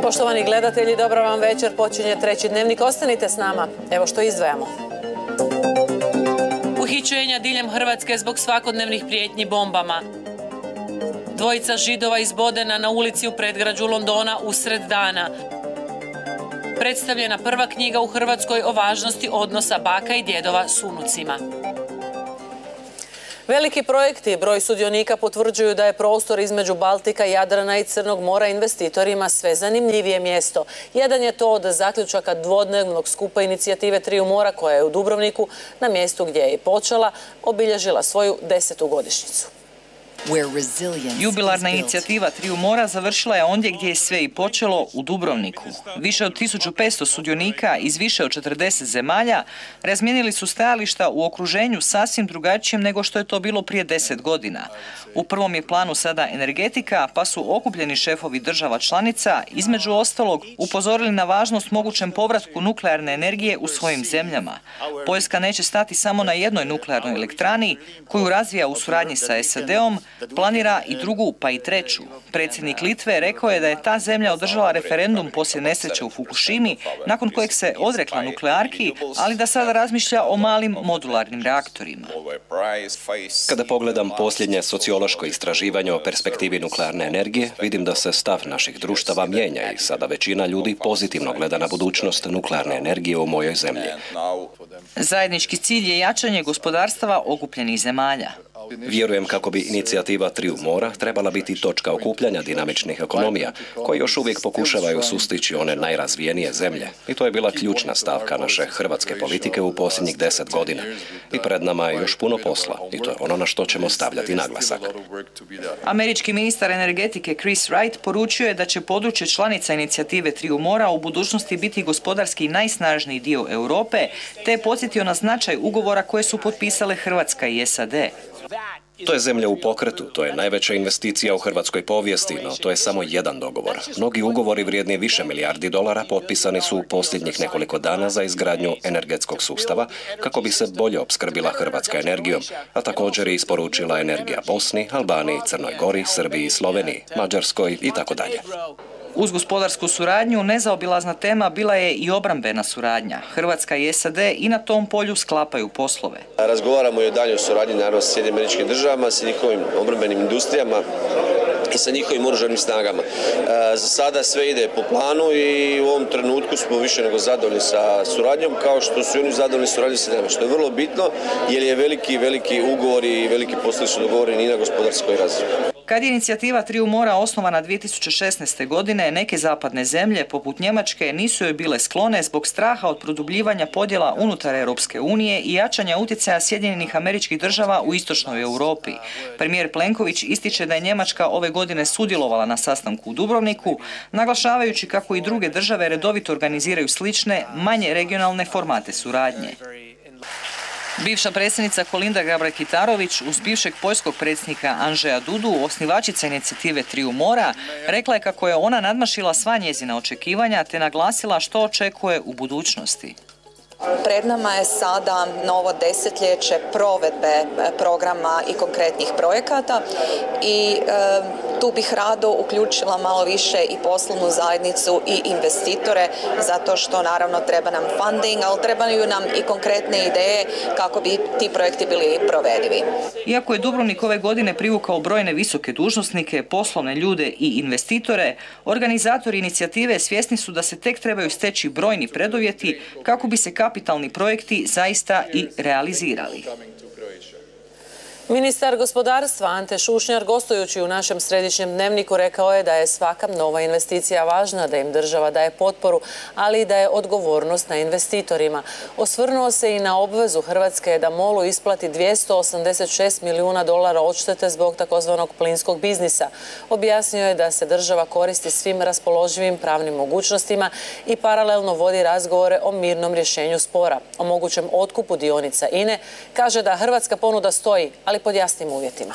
Poštovani gledatelji, dobar vam večer. Počinje treći dnevnik. Ostanite s nama. Evo što izdvajamo. Uhićenja diljem Hrvatske zbog svakodnevnih prijetnji bombama. Dvojica Židova izbodena na ulici u predgrađu Londona usred dana. Predstavljena prva knjiga u Hrvatskoj o važnosti odnosa baka i djedova s unucima. Veliki projekti i broj sudionika potvrđuju da je prostor između Baltika, Jadrana i Crnog mora investitorima sve zanimljivije mjesto. Jedan je to od zaključaka dvodnevnog skupa inicijative Triju mora koja je u Dubrovniku, na mjestu gdje je i počela, obilježila svoju 10. godišnjicu. Jubilarna inicijativa Triju mora završila je ondje gdje je sve i počelo, u Dubrovniku. Više od 1500 sudionika iz više od 40 zemalja razmijenili su stajališta u okruženju sasvim drugačijem nego što je to bilo prije 10 godina. U prvom je planu sada energetika, pa su okupljeni šefovi država članica, između ostalog, upozorili na važnost mogućem povratku nuklearne energije u svojim zemljama. Poljska neće stati samo na jednoj nuklearnoj elektrani, koju razvija u suradnji sa SAD-om, planira i drugu, pa i treću. Predsjednik Litve rekao je da je ta zemlja održala referendum poslije nesreće u Fukushimi, nakon kojeg se odrekla nuklearki, ali da sada razmišlja o malim modularnim reaktorima. Kada pogledam posljednje sociološko istraživanje o perspektivi nuklearne energije, vidim da se stav naših društava mijenja i sada većina ljudi pozitivno gleda na budućnost nuklearne energije u mojoj zemlji. Zajednički cilj je jačanje gospodarstava okupljenih zemalja. Vjerujem kako bi inicijativa Triju mora trebala biti točka okupljanja dinamičnih ekonomija, koje još uvijek pokušavaju sustići one najrazvijenije zemlje. I to je bila ključna stavka naše hrvatske politike u posljednjih 10 godina. I pred nama je još puno posla i to je ono na što ćemo stavljati naglasak. Američki ministar energetike Chris Wright poručio je da će područje članica inicijative Triju mora u budućnosti biti gospodarski najsnažniji dio Europe, te je podsjetio na značaj ugovora koje su potpisale Hrvatska i SAD. To je zemlja u pokretu, to je najveća investicija u hrvatskoj povijesti, no to je samo jedan dogovor. Mnogi ugovori vrijedni više milijardi dolara potpisani su u posljednjih nekoliko dana za izgradnju energetskog sustava kako bi se bolje opskrbila Hrvatska energijom, a također i isporučila energija Bosni, Albaniji, Crnoj Gori, Srbiji, Sloveniji, Mađarskoj i tako dalje. Uz gospodarsku suradnju, nezaobilazna tema bila je i obrambena suradnja. Hrvatska i SAD i na tom polju sklapaju poslove. Razgovaramo i o daljoj suradnji naravno sa Sjedinjenim Američkim Državama, sa njihovim obrambenim industrijama i sa njihovim oružanim snagama. Za sada sve ide po planu i u ovom trenutku smo više nego zadovoljni sa suradnjom, kao što su i oni zadovoljni suradnjom sa nama, što je vrlo bitno jer je veliki ugovori i veliki poslovi su dogovoreni i na gospodarskoj razini. Kad je inicijativa Triju mora osnovana 2016. godine, neke zapadne zemlje, poput Njemačke, nisu joj bile sklone zbog straha od produbljivanja podjela unutar Europske unije i jačanja utjecaja Sjedinjenih Američkih Država u istočnoj Europi. Premijer Plenković ističe da je Njemačka ove godine sudjelovala na sastanku u Dubrovniku, naglašavajući kako i druge države redovito organiziraju slične, manje regionalne formate suradnje. Bivša predsjednica Kolinda Grabar-Kitarović uz bivšeg poljskog predsjednika Andrzeja Dudu, osnivačica inicijative Triju mora, rekla je kako je ona nadmašila sva njezina očekivanja te naglasila što očekuje u budućnosti. Pred nama je sada novo desetljeće provedbe programa i konkretnih projekata i tu bih rado uključila malo više i poslovnu zajednicu i investitore, zato što naravno treba nam funding, ali trebaju nam i konkretne ideje kako bi ti projekti bili provedivi. Iako je Dubrovnik ove godine privukao brojne visoke dužnosnike, poslovne ljude i investitore, organizatori inicijative svjesni su da se tek trebaju steći brojni preduvjeti kako bi se kapitalni projekti zaista i realizirali. Ministar gospodarstva Ante Šušnjar, gostujući u našem središnjem dnevniku, rekao je da je svaka nova investicija važna, da im država daje potporu, ali i da je odgovornost na investitorima. Osvrnuo se i na obvezu Hrvatske da MOL-u isplati 286 milijuna dolara odštete zbog takozvanog plinskog biznisa. Objasnio je da se država koristi svim raspoloživim pravnim mogućnostima i paralelno vodi razgovore o mirnom rješenju spora. O mogućem otkupu dionica INE kaže da hrvatska ponuda stoji, ali pod jasnim uvjetima.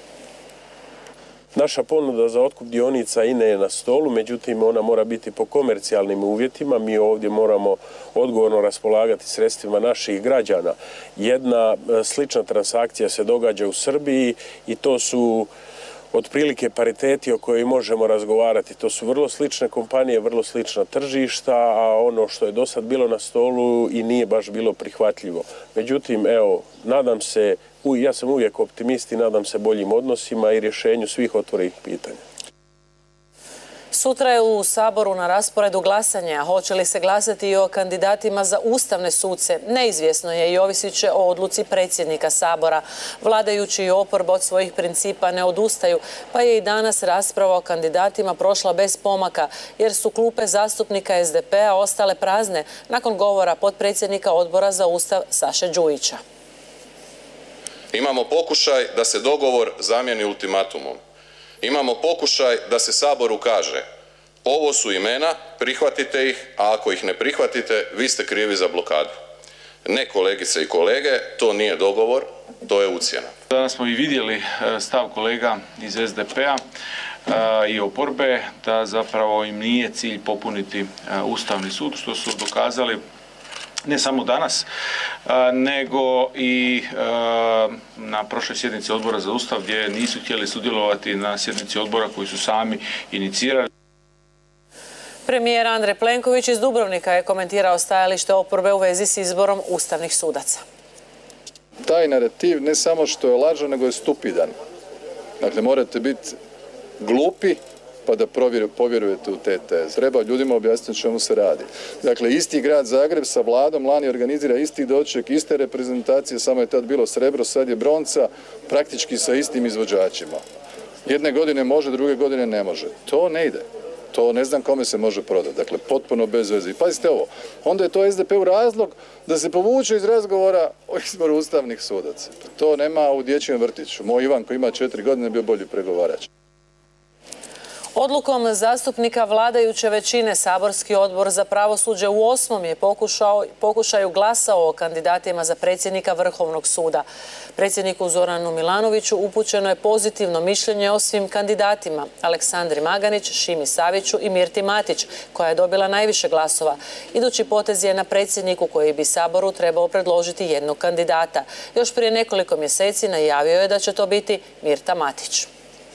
Naša ponuda za otkup dionica INE je na stolu, međutim ona mora biti po komercijalnim uvjetima. Mi ovdje moramo odgovorno raspolagati sredstvima naših građana. Jedna slična transakcija se događa u Srbiji i to su otprilike pariteti o kojoj možemo razgovarati. To su vrlo slične kompanije, vrlo slična tržišta, a ono što je do sad bilo na stolu i nije baš bilo prihvatljivo. Međutim, evo, nadam se, ja sam uvijek optimist i nadam se boljim odnosima i rješenju svih otvorenih pitanja. Sutra je u Saboru na rasporedu glasanja. Hoće li se glasati i o kandidatima za ustavne suce? Neizvjesno je i ovisit će o odluci predsjednika Sabora. Vladajući i oporba od svojih principa ne odustaju, pa je i danas rasprava o kandidatima prošla bez pomaka, jer su klupe zastupnika SDP-a ostale prazne nakon govora potpredsjednika Odbora za Ustav Saše Đujića. Imamo pokušaj da se dogovor zamijeni ultimatumom. Imamo pokušaj da se Saboru kaže ovo su imena, prihvatite ih, a ako ih ne prihvatite, vi ste krivi za blokadu. Ne, kolegice i kolege, to nije dogovor, to je ucjena. Danas smo i vidjeli stav kolega iz SDP-a i oporbe da zapravo im nije cilj popuniti Ustavni sud, što su dokazali ne samo danas, nego i na prošloj sjednici Odbora za Ustav gdje nisu htjeli sudjelovati na sjednici odbora koji su sami inicirali. Premijer Andrej Plenković iz Dubrovnika je komentirao stajalište oporbe u vezi s izborom ustavnih sudaca. Taj narativ ne samo što je lažan, nego je stupidan. Dakle, morate biti glupi pa da povjerujete u te teze. Treba ljudima objasniti o čemu se radi. Dakle, isti grad Zagreb sa vladom lani organizira isti doček, iste reprezentacije, samo je tad bilo srebro, sad je bronca, praktički sa istim izvođačima. Jedne godine može, druge godine ne može. To ne ide. To ne znam kome se može prodati. Dakle, potpuno bez veze. I pazite ovo, onda je to SDP-u razlog da se povuče iz razgovora o izboru ustavnih sudaca. To nema u dječjem vrtiću. Moj Ivan koji ima 4 godine bio bolji pregovarač. Odlukom zastupnika vladajuće većine Saborski odbor za pravosuđe u 8. je pokušaju glasao o kandidatima za predsjednika Vrhovnog suda. Predsjedniku Zoranu Milanoviću upućeno je pozitivno mišljenje o svim kandidatima: Aleksandri Maganić, Šimi Saviću i Mirti Matić, koja je dobila najviše glasova. Idući potez je na predsjedniku koji bi Saboru trebao predložiti jednog kandidata. Još prije nekoliko mjeseci najavio je da će to biti Mirta Matić.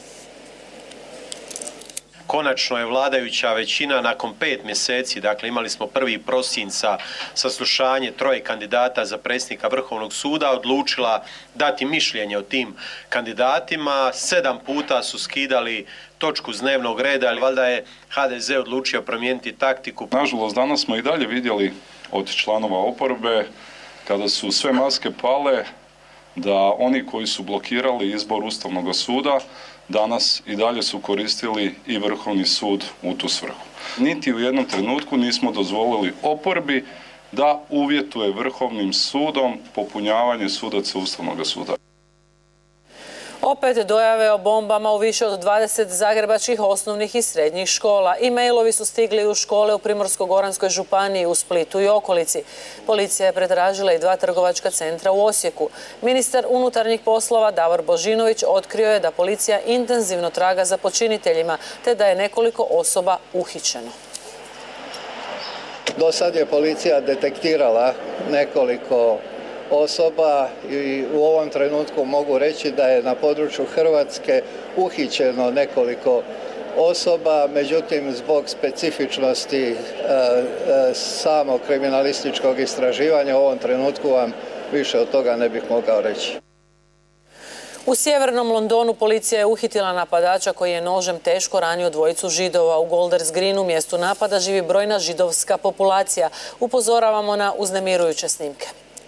Konačno je vladajuća većina nakon 5 mjeseci, dakle imali smo 1. prosinca saslušanje 3 kandidata za predsjednika Vrhovnog suda, odlučila dati mišljenje o tim kandidatima. 7 puta su skidali točku s dnevnog reda, ali valjda je HDZ odlučio promijeniti taktiku. Nažalost, danas smo i dalje vidjeli od članova oporbe, kada su sve maske pale, da oni koji su blokirali izbor Ustavnog suda danas i dalje su koristili i Vrhovni sud u tu svrhu. Niti u jednom trenutku nismo dozvolili oporbi da uvjetuje Vrhovnim sudom popunjavanje sudaca Ustavnog suda. Opet dojave o bombama u više od 20 zagrebačkih osnovnih i srednjih škola. E-mailovi su stigli u škole u Primorsko-goranskoj županiji, u Splitu i okolici. Policija je pretražila i 2 trgovačka centra u Osijeku. Ministar unutarnjih poslova Davor Božinović otkrio je da policija intenzivno traga za počiniteljima, te da je nekoliko osoba uhićeno. Do sad je policija detektirala nekoliko osoba i u ovom trenutku mogu reći da je na području Hrvatske uhićeno nekoliko osoba, međutim zbog specifičnosti samog kriminalističkog istraživanja u ovom trenutku vam više od toga ne bih mogao reći. U sjevernom Londonu policija je uhitila napadača koji je nožem teško ranio 2 Židova. U Golders Greenu, mjestu napada, živi brojna židovska populacija. Upozoravamo na uznemirujuće snimke.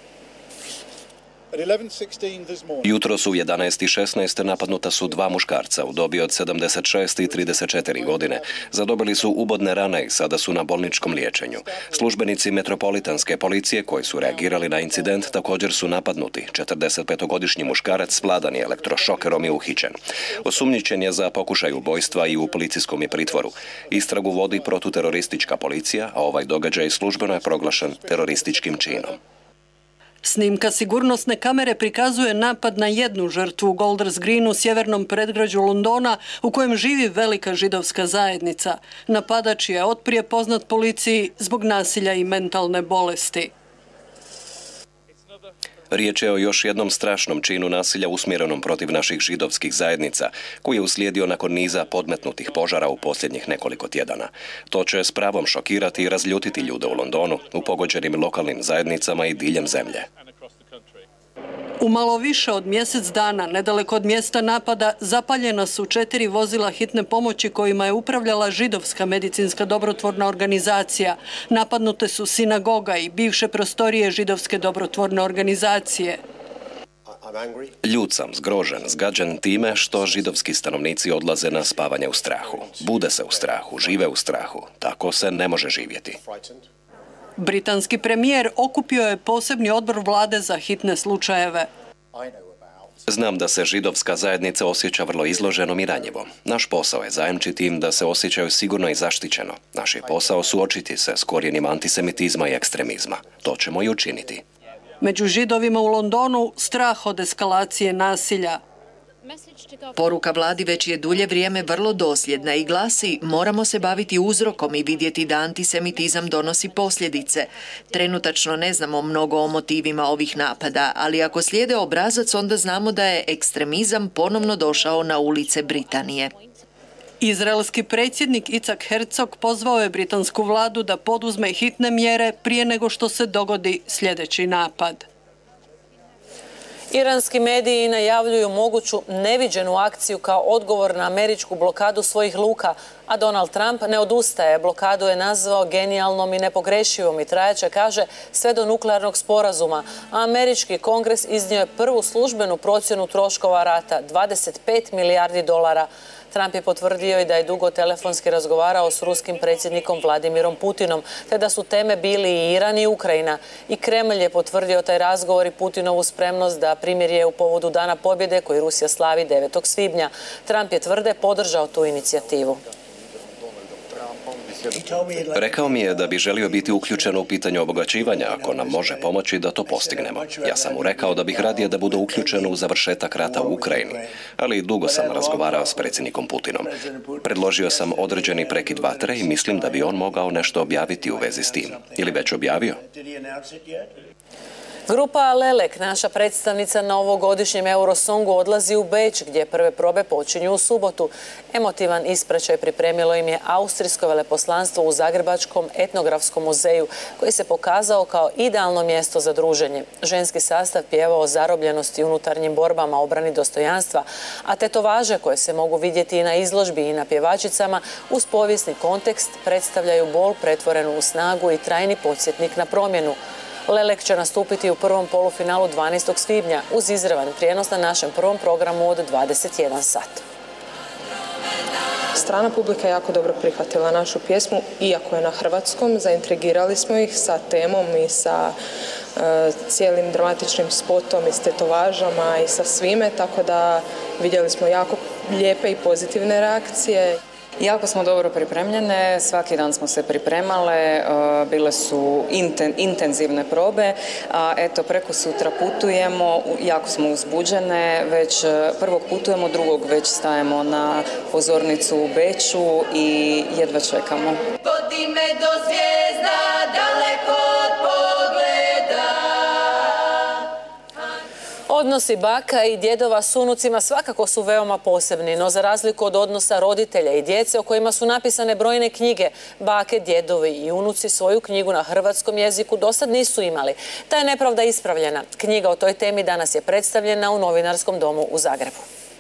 Jutros u 11:16 napadnuta su 2 muškarca u dobi od 76 i 34 godine. Zadobili su ubodne rane i sada su na bolničkom liječenju. Službenici metropolitanske policije koji su reagirali na incident također su napadnuti. 45-godišnji muškarac s vladan je elektrošokerom i uhićen. Osumnjičen je za pokušaj ubojstva i u policijskom je pritvoru. Istragu vodi protuteroristička policija, a ovaj događaj službeno je proglašen terorističkim činom. Snimka sigurnosne kamere prikazuje napad na 1 žrtvu u Golders Greenu, sjevernom predgrađu Londona, u kojem živi velika židovska zajednica. Napadač je otprije poznat policiji zbog nasilja i mentalne bolesti. Riječ je o još jednom strašnom činu nasilja usmjerenom protiv naših židovskih zajednica, koji je uslijedio nakon niza podmetnutih požara u posljednjih nekoliko tjedana. To će s pravom šokirati i razljutiti ljude u Londonu, u pogođenim lokalnim zajednicama i diljem zemlje. U malo više od mjesec dana, nedaleko od mjesta napada, zapaljena su 4 vozila hitne pomoći kojima je upravljala židovska medicinska dobrotvorna organizacija. Napadnute su sinagoga i bivše prostorije židovske dobrotvorne organizacije. Ljut sam, zgrožen, zgađen time što židovski stanovnici odlaze na spavanje u strahu. Bude se u strahu, žive u strahu. Tako se ne može živjeti. Britanski premijer okupio je posebni odbor vlade za hitne slučajeve. Znam da se židovska zajednica osjeća vrlo izloženom i ranjivom. Naš posao je zajamčiti im da se osjećaju sigurno i zaštićeno. Naš je posao suočiti se s korijenima antisemitizma i ekstremizma. To ćemo i učiniti. Među židovima u Londonu strah od eskalacije nasilja. Poruka vladi već je dulje vrijeme vrlo dosljedna i glasi: moramo se baviti uzrokom i vidjeti da antisemitizam donosi posljedice. Trenutačno ne znamo mnogo o motivima ovih napada, ali ako slijede obrazac, onda znamo da je ekstremizam ponovno došao na ulice Britanije. Izraelski predsjednik Itzhak Herzog pozvao je britansku vladu da poduzme hitne mjere prije nego što se dogodi sljedeći napad. Iranski mediji najavljuju moguću neviđenu akciju kao odgovor na američku blokadu svojih luka, a Donald Trump ne odustaje. Blokadu je nazvao genijalnom i nepogrešivom i trajaće, kaže, sve do nuklearnog sporazuma. A američki kongres iznio je prvu službenu procjenu troškova rata, 25 milijardi dolara. Trump je potvrdio i da je dugo telefonski razgovarao s ruskim predsjednikom Vladimirom Putinom, te da su teme bili i Iran i Ukrajina. I Kremlj je potvrdio taj razgovor i Putinovu spremnost da primirje u povodu Dana pobjede koji Rusija slavi 9. svibnja. Trump je tvrde podržao tu inicijativu. Rekao mi je da bi želio biti uključen u pitanje obogaćivanja ako nam može pomoći da to postignemo. Ja sam mu rekao da bih radije da bude uključen u završetak rata u Ukrajini, ali dugo sam razgovarao s predsjednikom Putinom. Predložio sam određeni prekid vatre i mislim da bi on mogao nešto objaviti u vezi s tim. Ili već objavio? Grupa Lelek, naša predstavnica na ovogodišnjem Eurosongu, odlazi u Beč gdje prve probe počinju u subotu. Emotivan ispraćaj pripremilo im je austrijsko veleposlanstvo u Zagrebačkom etnografskom muzeju, koji se pokazao kao idealno mjesto za druženje. Ženski sastav pjevao o zarobljenosti i unutarnjim borbama, obrani dostojanstva, a tetovaže koje se mogu vidjeti i na izložbi i na pjevačicama uz povijesni kontekst predstavljaju bol pretvorenu u snagu i trajni podsjetnik na promjenu. Lelek će nastupiti u prvom polufinalu 12. svibnja uz izravan prijenos na našem prvom programu od 21 sat. Strana publika je jako dobro prihvatila našu pjesmu, iako je na hrvatskom. Zaintrigirali smo ih sa temom i sa cijelim dramatičnim spotom i s tetovažama i sa svime, tako da vidjeli smo jako lijepe i pozitivne reakcije. Jako smo dobro pripremljene, svaki dan smo se pripremale, bile su intenzivne probe, a eto preko sutra putujemo, jako smo uzbuđene, već prvog putujemo, drugog već stajemo na pozornicu u Beču i jedva čekamo. Vodi me do zvijezda, daleko od pogleda. Odnosi baka i djedova s unucima svakako su veoma posebni, no za razliku od odnosa roditelja i djece o kojima su napisane brojne knjige, bake, djedovi i unuci svoju knjigu na hrvatskom jeziku dosad nisu imali. Ta je nepravda ispravljena. Knjiga o toj temi danas je predstavljena u Novinarskom domu u Zagrebu.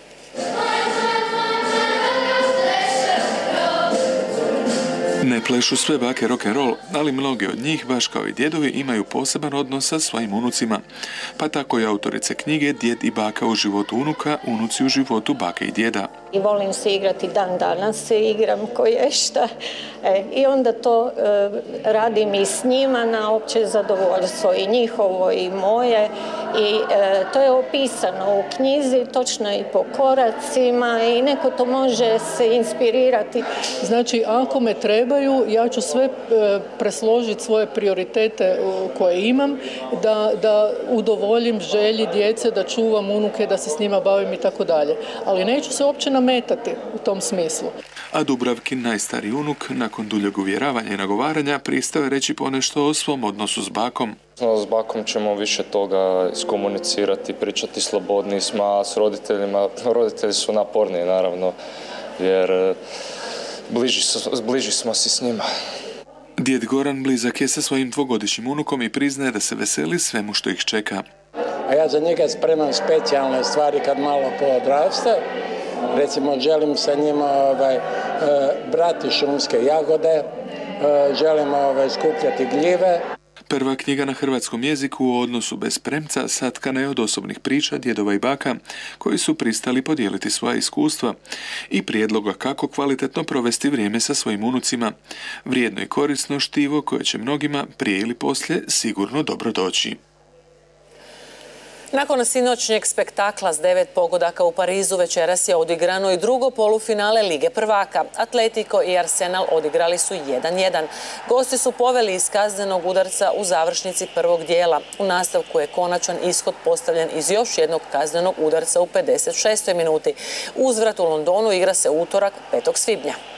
Ne plešu sve bake rock'n'roll, ali mnogi od njih, baš kao i djedovi, imaju poseban odnos sa svojim unucima. Pa tako i autorice knjige Djed i baka u životu unuka, unuci u životu bake i djeda. I volim se igrati, dan danas se igram koješta. I onda to radim i s njima na opće zadovoljstvo i njihovo i moje. I to je opisano u knjizi, točno i po koracima i neko to može se inspirirati. Znači, ako me trebaju, ja ću sve presložiti svoje prioritete koje imam, da udovoljim želji djece, da čuvam unuke, da se s njima bavim i tako dalje. Ali neću se uopće nametati u tom smislu. A Dubravkin, najstariji unuk, nakon duljeg uvjeravanja i nagovaranja, pristao je reći ponešto o svom odnosu s bakom. S bakom ćemo više toga iskomunicirati, pričati slobodniji smo, a s roditeljima, roditelji su naporniji naravno, jer bliži smo si s njima. Djed Goran blizak je sa svojim dvogodišnjim unukom i priznaje da se veseli svemu što ih čeka. A ja za njega spremam specijalne stvari kad malo podraste. Recimo, želim sa njima brati šumske jagode, želim skupljati gljive. Prva knjiga na hrvatskom jeziku o odnosu bez premca satkana je od osobnih priča djedova i baka koji su pristali podijeliti svoja iskustva i prijedloga kako kvalitetno provesti vrijeme sa svojim unucima. Vrijedno i korisno štivo koje će mnogima prije ili poslije sigurno dobro doći. Nakon sinoćnjeg spektakla s 9 pogodaka u Parizu večeras je odigrano i drugo polufinale Lige prvaka. Atletico i Arsenal odigrali su 1:1. Gosti su poveli iz kaznenog udarca u završnici prvog dijela. U nastavku je konačan ishod postavljen iz još jednog kaznenog udarca u 56. minuti. Uzvrat u Londonu igra se utorak 5. svibnja.